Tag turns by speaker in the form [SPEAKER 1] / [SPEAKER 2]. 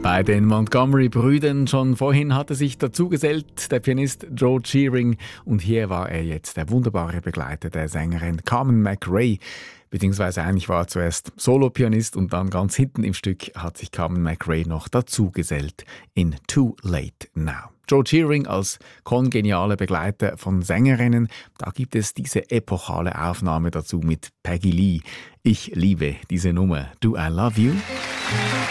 [SPEAKER 1] Bei den Montgomery-Brüdern schon vorhin hatte sich dazugesellt der Pianist Joe Shearing und hier war er jetzt der wunderbare Begleiter der Sängerin Carmen McRae. Beziehungsweise eigentlich war er zuerst Solopianist und dann ganz hinten im Stück hat sich Carmen McRae noch dazugesellt in Too Late Now. Joe Shearing als kongenialer Begleiter von Sängerinnen, da gibt es diese epochale Aufnahme dazu mit Peggy Lee. Ich liebe diese Nummer. Do I Love You?